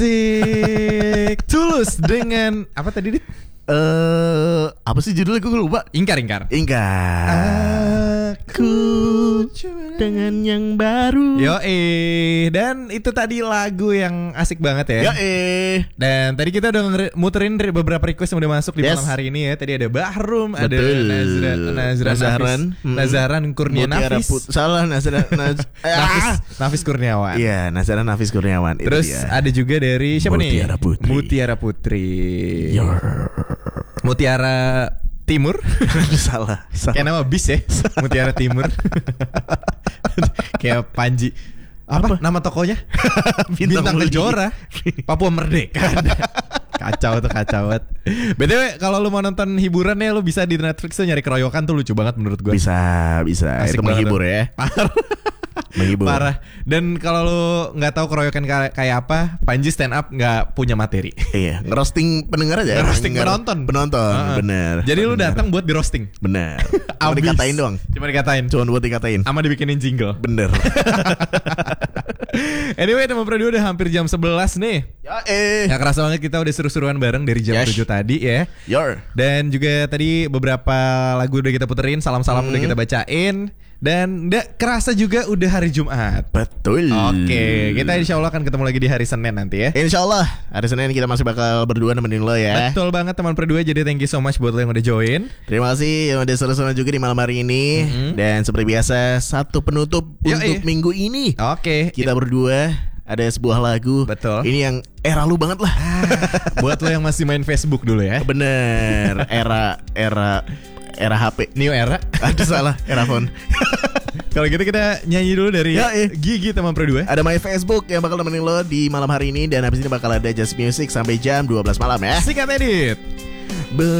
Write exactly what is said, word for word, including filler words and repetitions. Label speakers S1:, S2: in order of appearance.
S1: Asik. Tulus dengan apa tadi Dit?
S2: Eh, uh, apa sih judulnya gue lupa.
S1: Ingkar ingkar.
S2: Ingkar. Aku dengan yang baru.
S1: Yo eh dan itu tadi lagu yang asik banget ya.
S2: Yo eh.
S1: Dan tadi kita udah muterin dari beberapa request yang udah masuk di
S2: Yes.
S1: malam hari ini ya. Tadi ada Bahrum, ada
S2: Betul.
S1: Nazra, Nazra
S2: Nazahran.
S1: Nafis, hmm. Nazahran Kurnia
S2: Mutiara
S1: Nafis.
S2: Put- Salah Nazara Naz
S1: Nafis, Nafis Kurniawan.
S2: Iya, Nazara Nafis Kurniawan. Itu
S1: Terus
S2: dia.
S1: ada juga dari siapa
S2: Mutiara
S1: nih?
S2: Putri.
S1: Mutiara Putri.
S2: Yor.
S1: Mutiara Timur.
S2: salah, salah.
S1: Kayak nama bis ya. Mutiara Timur. Kayak Panji. Apa,
S2: Apa?
S1: nama tokonya?
S2: Bintang
S1: Bintang
S2: Mulia.
S1: Kejora. Papua Merdeka. Kacau tuh, kacau banget. B T W kalau lu mau nonton hiburan ya, lu bisa di Netflix tuh nyari keroyokan tuh lucu banget menurut gue.
S2: Bisa, bisa.
S1: Asik
S2: Itu
S1: banget
S2: menghibur
S1: tuh.
S2: ya.
S1: Parah.
S2: Menghibur.
S1: Parah. Dan kalau lu nggak tahu keroyokan kayak kayak apa, Panji stand up nggak punya materi.
S2: Iya, ngerosting pendengar aja.
S1: Ngerosting
S2: Nger-
S1: penonton.
S2: Penonton,
S1: Uh-uh.
S2: bener.
S1: Jadi lu
S2: Bener.
S1: datang buat di roasting.
S2: Bener. Cuma
S1: Abis.
S2: dikatain doang.
S1: Cuma dikatain.
S2: Cuma buat dikatain.
S1: Sama dibikinin jingle.
S2: Bener.
S1: Anyway, teman Pro dua udah hampir jam sebelas nih.
S2: Ya eh.
S1: Gak kerasa banget kita udah seru-seruan bareng dari jam
S2: Yes.
S1: tujuh tadi ya.
S2: Yor.
S1: Dan juga tadi beberapa lagu udah kita puterin, salam-salam
S2: Hmm.
S1: udah kita bacain. Dan gak kerasa juga udah hari Jumat.
S2: Betul.
S1: Oke, kita insya Allah akan ketemu lagi di hari Senin nanti ya.
S2: Insya Allah hari Senin kita masih bakal berdua nemenin lo ya.
S1: Betul banget teman Pro dua, jadi thank you so much buat lo yang udah join.
S2: Terima kasih yang udah seru-seru juga di malam hari ini.
S1: Mhm.
S2: Dan seperti biasa satu penutup
S1: Yo,
S2: untuk
S1: eh.
S2: minggu ini.
S1: Oke,
S2: Kita berdua ada sebuah lagu.
S1: Betul.
S2: Ini yang era lu banget lah.
S1: buat lo yang masih main Facebook dulu ya.
S2: Bener. Era era era H P.
S1: New era.
S2: Aduh salah. Era phone.
S1: Kalau gitu kita nyanyi dulu dari
S2: Ya, eh.
S1: Gigi teman Pro dua.
S2: Ada My Facebook yang bakal nemenin lo di malam hari ini. Dan habis ini bakal ada Just Music sampai jam dua belas malam ya.
S1: Sikat edit.
S2: Be-